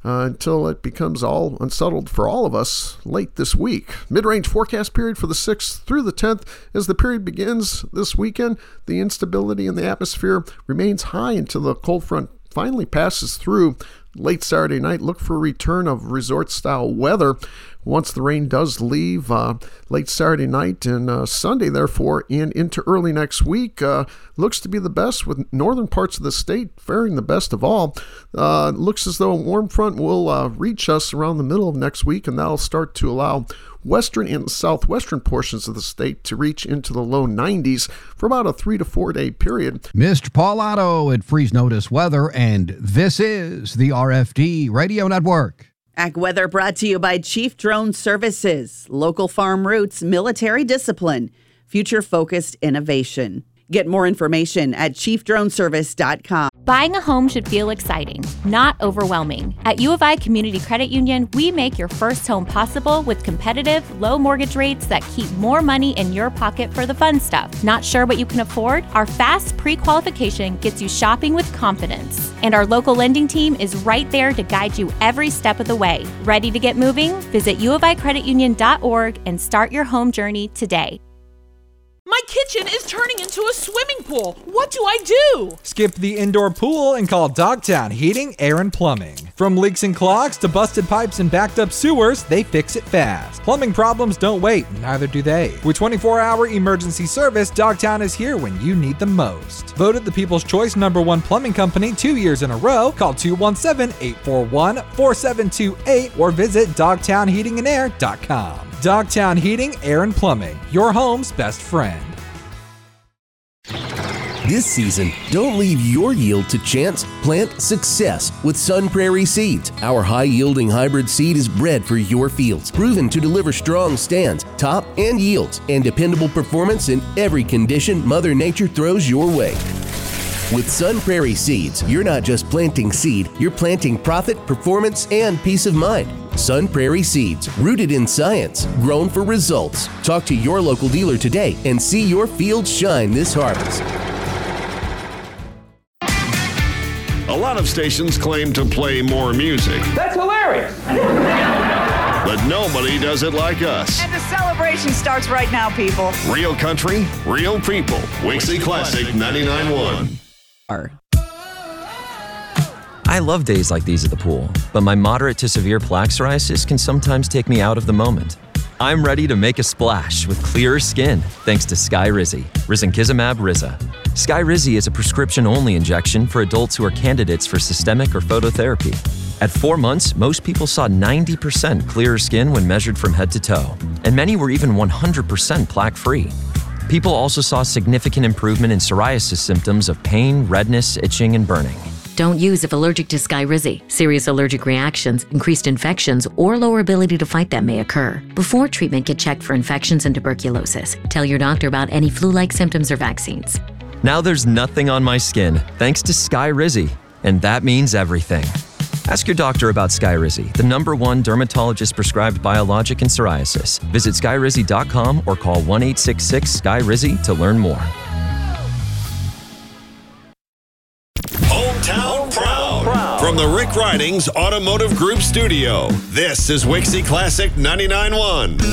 until it becomes all unsettled for all of us late this week. Mid-range forecast period for the 6th through the 10th. As the period begins this weekend, the instability in the atmosphere remains high until the cold front finally passes through. Late Saturday night, look for a return of resort-style weather once the rain does leave late Saturday night and Sunday, therefore, and into early next week. Looks to be the best, with northern parts of the state faring the best of all. Looks as though a warm front will reach us around the middle of next week, and that'll start to allow western and southwestern portions of the state to reach into the low 90s for about a 3 to 4 day period. Mr. Paul Otto at Freeze Notice Weather, and this is the RFD Radio Network. AccuWeather brought to you by Chief Drone Services, local farm roots, military discipline, future-focused innovation. Get more information at chiefdroneservice.com. Buying a home should feel exciting, not overwhelming. At U of I Community Credit Union, we make your first home possible with competitive, low mortgage rates that keep more money in your pocket for the fun stuff. Not sure what you can afford? Our fast pre-qualification gets you shopping with confidence. And our local lending team is right there to guide you every step of the way. Ready to get moving? Visit uoficreditunion.org and start your home journey today. My kitchen is turning into a swimming pool. What do I do? Skip the indoor pool and call Dogtown Heating, Air, and Plumbing. From leaks and clogs to busted pipes and backed up sewers, they fix it fast. Plumbing problems don't wait, neither do they. With 24-hour emergency service, Dogtown is here when you need them most. Voted the People's Choice #1 plumbing company 2 years in a row, call 217-841-4728 or visit dogtownheatingandair.com. Dogtown Heating, Air, and Plumbing, your home's best friend. This season, don't leave your yield to chance. Plant success with Sun Prairie Seeds. Our high-yielding hybrid seed is bred for your fields, proven to deliver strong stands, top, and yields, and dependable performance in every condition Mother Nature throws your way. With Sun Prairie Seeds, you're not just planting seed, you're planting profit, performance, and peace of mind. Sun Prairie Seeds, rooted in science, grown for results. Talk to your local dealer today and see your field shine this harvest. A lot of stations claim to play more music. That's hilarious! But nobody does it like us. And the celebration starts right now, people. Real country, real people. Wixie Classic 99.1. I love days like these at the pool, but my moderate to severe plaque psoriasis can sometimes take me out of the moment. I'm ready to make a splash with clearer skin thanks to Skyrizi, risankizumab Riza. Skyrizi is a prescription-only injection for adults who are candidates for systemic or phototherapy. At 4 months, most people saw 90% clearer skin when measured from head to toe, and many were even 100% plaque-free. People also saw significant improvement in psoriasis symptoms of pain, redness, itching, and burning. Don't use if allergic to Skyrizi. Serious allergic reactions, increased infections, or lower ability to fight them may occur. Before treatment, get checked for infections and tuberculosis. Tell your doctor about any flu-like symptoms or vaccines. Now there's nothing on my skin thanks to Skyrizi, and that means everything. Ask your doctor about Skyrizi, the #1 dermatologist-prescribed biologic in psoriasis. Visit skyrizi.com or call 1-866-SKY-RIZI to learn more. Hometown Proud. From the Rick Ridings Automotive Group Studio, this is Wixie Classic 99.1.